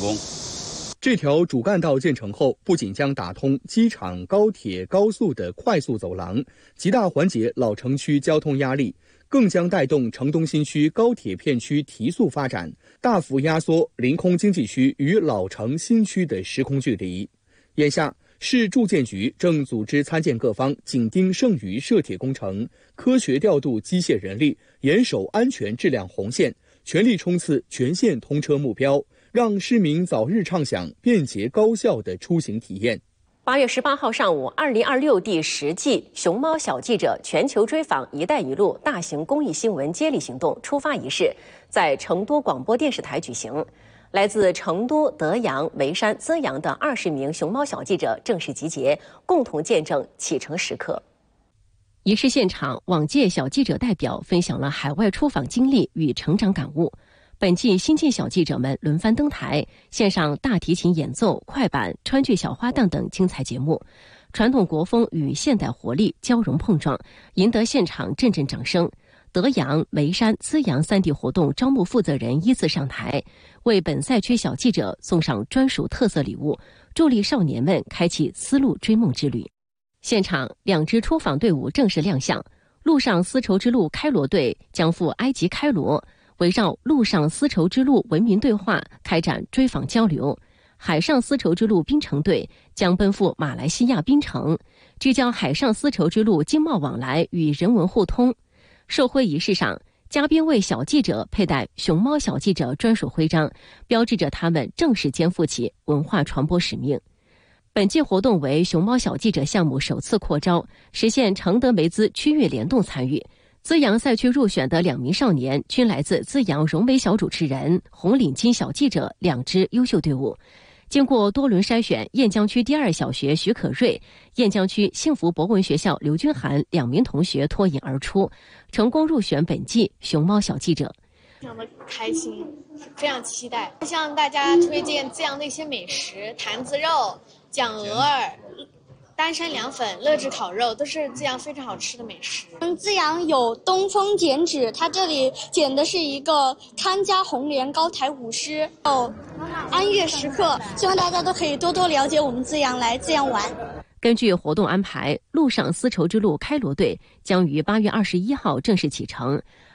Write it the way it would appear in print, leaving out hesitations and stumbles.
工。 这条主干道建成后，不仅将打通机场、高铁、高速的快速走廊，极大缓解老城区交通压力，更将带动城东新区高铁片区提速发展，大幅压缩临空经济区与老城新区的时空距离。眼下，市住建局正组织参建各方紧盯剩余涉铁工程，科学调度机械人力，严守安全质量红线，全力冲刺全线通车目标，让市民早日畅享便捷高效的出行体验。 8月18号上午，2026第10季熊猫小记者全球追访“一带一路”大型公益新闻接力行动出发仪式在成都广播电视台举行。来自成都、德阳、眉山、资阳的20名熊猫小记者正式集结，共同见证启程时刻。仪式现场，往届小记者代表分享了海外出访经历与成长感悟。本季新晋小记者们轮番登台，献上大提琴演奏、快板、川剧小花旦等精彩节目，传统国风与现代活力交融碰撞，赢得现场阵阵掌声。德阳、眉山、资阳3地活动招募负责人依次上台，为本赛区小记者送上专属特色礼物，助力少年们开启丝路追梦之旅。现场2支出访队伍正式亮相，陆上丝绸之路开罗队将赴埃及开罗，围绕陆上丝绸之路文明对话开展追访交流；海上丝绸之路槟城队将奔赴马来西亚槟城，聚焦海上丝绸之路经贸往来与人文互通。授徽仪式上，嘉宾为小记者佩戴熊猫小记者专属徽章，标志着他们正式肩负起文化传播使命。本届活动为熊猫小记者项目首次扩招，实现承德梅资区域联动参与。资阳赛区入选的2名少年均来自资阳融媒小主持人、红领巾小记者2支优秀队伍。经过多轮筛选，雁江区第2小学徐可瑞、雁江区幸福博文学校刘君涵2名同学脱颖而出，成功入选本季熊猫小记者。 非常的开心，非常期待，向大家推荐资阳的一些美食，坛子肉、酱鹅儿、丹山凉粉、乐至烤肉，都是资阳非常好吃的美食。 资阳有东风剪纸，它这里剪的是一个看家红莲高台舞狮，安乐时刻，希望大家都可以多多了解我们资阳，来资阳玩。 根据活动安排，陆上丝绸之路开罗队将于8月21号正式启程